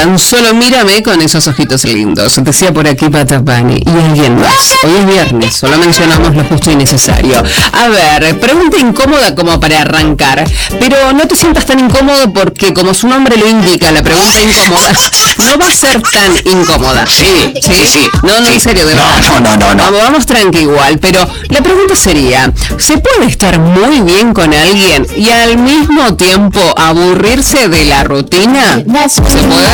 tan solo mírame con esos ojitos lindos. Decía por aquí Patapani. Y alguien más. Hoy es viernes, solo mencionamos lo justo y necesario. A ver, pregunta incómoda como para arrancar, pero no te sientas tan incómodo porque, como su nombre lo indica, la pregunta incómoda no va a ser tan incómoda. Sí. No, en serio, de verdad. No. Vamos tranqui igual, pero la pregunta sería, ¿se puede estar muy bien con alguien y al mismo tiempo aburrirse de la rutina? ¿Se puede?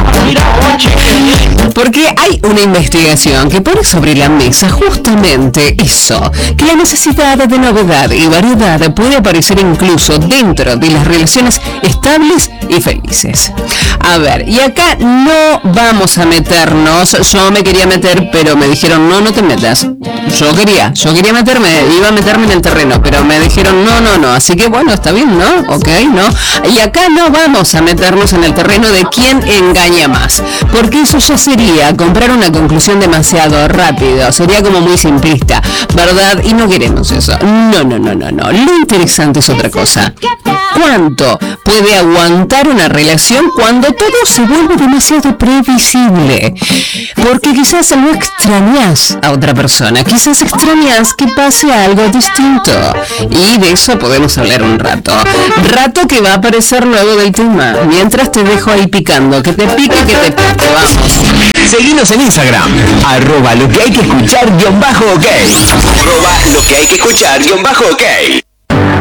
Porque hay una investigación que pone sobre la mesa justamente eso, que la necesidad de novedad y variedad puede aparecer incluso dentro de las relaciones estables y felices. A ver, y acá no vamos a meternos, yo me quería meter, pero me dijeron, no te metas. Yo quería iba a meterme en el terreno, pero me dijeron, no, así que bueno, está bien, ¿no? Ok, ¿no? Y acá no vamos a meternos en el terreno de quién engaña más, porque eso ya sería comprar una conclusión demasiado rápido, sería como muy simplista, ¿verdad? Y no queremos eso. No. Lo interesante es otra cosa. ¿Cuánto puede aguantar una relación cuando todo se vuelve demasiado previsible? Porque quizás no extrañas a otra persona, quizás extrañas que pase algo distinto. Y de eso podemos hablar un rato. Rato que va a aparecer luego del tema. Mientras te dejo ahí picando, que te pique, vamos. Seguinos en Instagram, @lo que hay que escuchar _ok. @lo que hay que escuchar _ok.